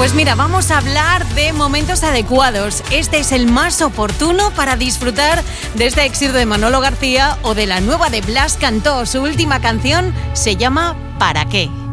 Pues mira, vamos a hablar de momentos adecuados. Este es el más oportuno para disfrutar de este éxito de Manolo García o de la nueva de Blas Cantó. Su última canción se llama ¿Para qué?